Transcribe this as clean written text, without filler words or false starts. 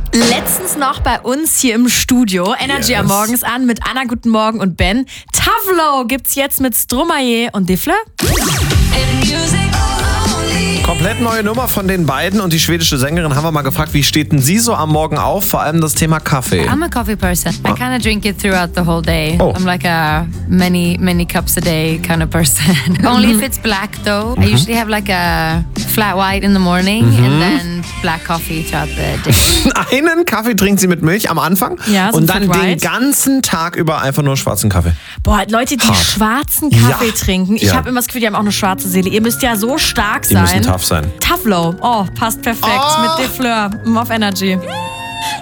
Letztens noch bei uns hier im Studio. Energy am Morgens an mit Anna, guten Morgen und Ben. Tavlo gibt's jetzt mit Stromae und Defle. Komplett neue Nummer von den beiden und die schwedische Sängerin haben wir mal gefragt, wie steht denn sie so am Morgen auf? Vor allem das Thema Kaffee. I'm a coffee person. I kind of drink it throughout the whole day. Oh. I'm like a many cups a day kind of person. Only if it's black though. I usually have like a flat white in the morning and then black coffee throughout the day. Einen Kaffee trinkt sie mit Milch am Anfang Ja, so und ein dann Flat den White. ganzen Tag über einfach nur schwarzen Kaffee. Boah, Leute, die Hart. schwarzen Kaffee Ja. trinken. Ich Ja. habe immer das Gefühl, die haben auch eine schwarze Seele. Ihr müsst ja so stark Die müssen sein. tough sein. Tavlo. Oh, passt perfekt mit Defle auf Energy.